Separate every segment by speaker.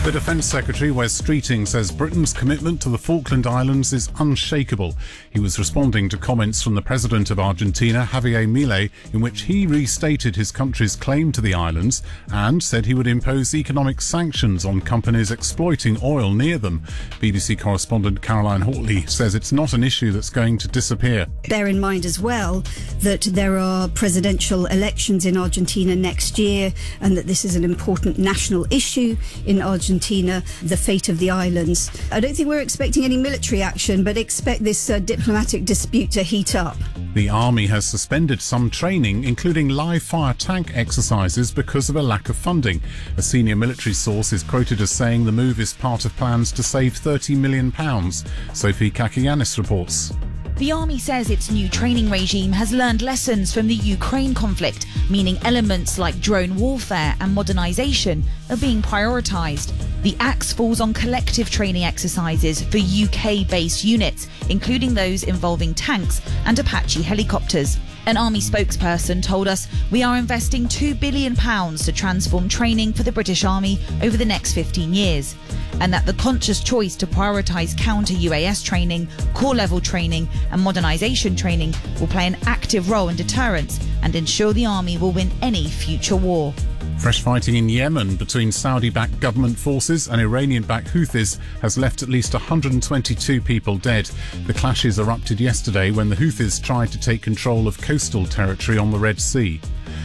Speaker 1: The Defence Secretary, Wes Streeting, says Britain's commitment to the Falkland Islands is unshakable. He was responding to comments from the President of Argentina, Javier Milei, in which he restated his country's claim to the islands and said he would impose economic sanctions on companies exploiting oil near them. BBC correspondent Caroline Hawtley says it's not an issue that's going to disappear.
Speaker 2: Bear in mind as well that there are presidential elections in Argentina next year and that this is an important national issue in Argentina, the fate of the islands. I don't think we're expecting any military action, but expect this diplomatic dispute to heat up.
Speaker 1: The army has suspended some training, including live-fire tank exercises, because of a lack of funding. A senior military source is quoted as saying the move is part of plans to save £30 million. Sophie Kakianis reports.
Speaker 3: The army says its new training regime has learned lessons from the Ukraine conflict, meaning elements like drone warfare and modernisation are being prioritised. The axe falls on collective training exercises for UK-based units, including those involving tanks and Apache helicopters. An army spokesperson told us, "We are investing £2 billion to transform training for the British Army over the next 15 years. And that the conscious choice to prioritise counter-UAS training, core-level training and modernisation training will play an active role in deterrence and ensure the army will win any future war."
Speaker 1: Fresh fighting in Yemen between Saudi-backed government forces and Iranian-backed Houthis has left at least 122 people dead. The clashes erupted yesterday when the Houthis tried to take control of coastal territory on the Red Sea.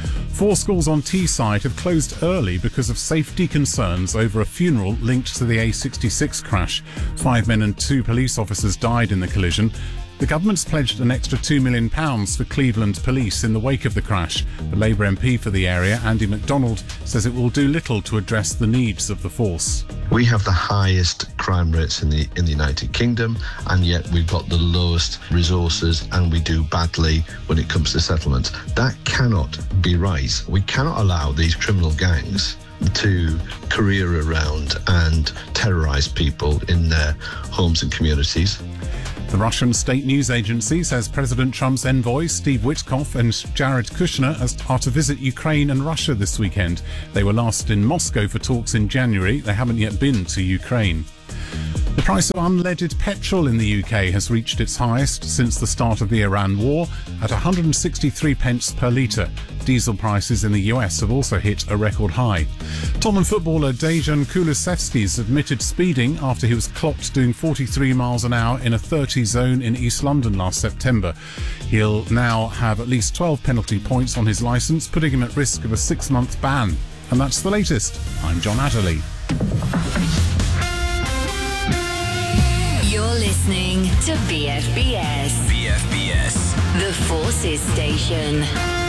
Speaker 1: 4 schools on Teesside have closed early because of safety concerns over a funeral linked to the A66 crash. 5 men and 2 police officers died in the collision. The government's pledged an extra £2 million for Cleveland police in the wake of the crash. The Labour MP for the area, Andy MacDonald, says it will do little to address the needs of the force.
Speaker 4: We have the highest crime rates in the United Kingdom, and yet we've got the lowest resources, and we do badly when it comes to settlements. That cannot be right. We cannot allow these criminal gangs to career around and terrorise people in their homes and communities.
Speaker 1: The Russian state news agency says President Trump's envoys Steve Witkoff and Jared Kushner are to visit Ukraine and Russia this weekend. They were last in Moscow for talks in January. They haven't yet been to Ukraine. The price of unleaded petrol in the UK has reached its highest since the start of the Iran war at 163 pence per litre. Diesel prices in the US have also hit a record high. Tottenham footballer Dejan Kulusevski's admitted speeding after he was clocked doing 43 miles an hour in a 30 zone in East London last September. He'll now have at least 12 penalty points on his licence, putting him at risk of a 6-month ban. And that's the latest. I'm John Adderley.
Speaker 5: You're listening to BFBS.
Speaker 6: BFBS.
Speaker 5: The Forces Station.